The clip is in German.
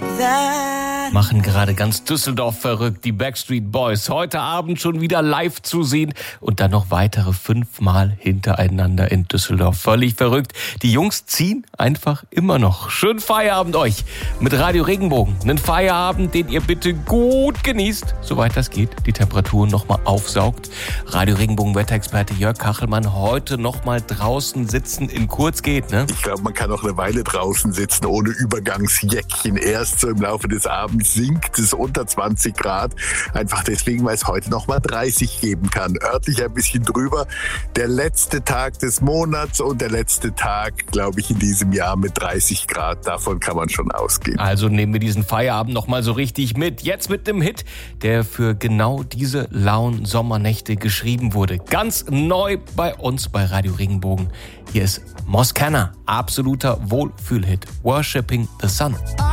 Machen gerade ganz Düsseldorf verrückt, die Backstreet Boys. Heute Abend schon wieder live zu sehen und dann noch weitere 5 Mal hintereinander in Düsseldorf. Völlig verrückt. Die Jungs ziehen einfach immer noch. Schönen Feierabend euch mit Radio Regenbogen. Einen Feierabend, den ihr bitte gut genießt, soweit das geht, die Temperaturen nochmal aufsaugt. Radio Regenbogen Wetterexperte Jörg Kachelmann heute nochmal draußen sitzen in Kurz geht, ne? Ich glaube, man kann auch eine Weile draußen sitzen ohne Übergangsjäckchen. Erst so im Laufe des Abends sinkt es unter 20 Grad. Einfach deswegen, weil es heute noch mal 30 geben kann. Örtlich ein bisschen drüber. Der letzte Tag des Monats und der letzte Tag, glaube ich, in diesem Jahr mit 30 Grad. Davon kann man schon ausgehen. Also nehmen wir diesen Feierabend noch mal so richtig mit. Jetzt mit einem Hit, der für genau diese lauen Sommernächte geschrieben wurde. Ganz neu bei uns bei Radio Regenbogen. Hier ist Moscana, absoluter Wohlfühlhit. Worshipping the Sun.